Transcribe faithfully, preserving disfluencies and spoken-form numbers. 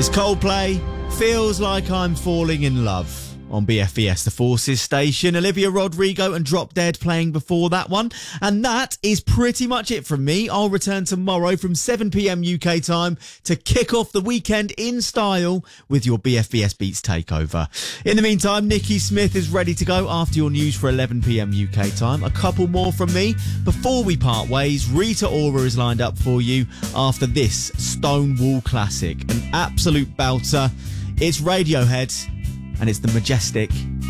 It's Coldplay, Feels Like I'm Falling in Love. On B F B S, the Forces station. Olivia Rodrigo and Drop Dead playing before that one. And that is pretty much it from me. I'll return tomorrow from seven p.m. U K time to kick off the weekend in style with your B F B S Beats takeover. In the meantime, Nikki Smith is ready to go after your news for eleven p.m. U K time. A couple more from me before we part ways. Rita Ora is lined up for you after this Stonewall classic. An absolute belter. It's Radiohead. And it's the majestic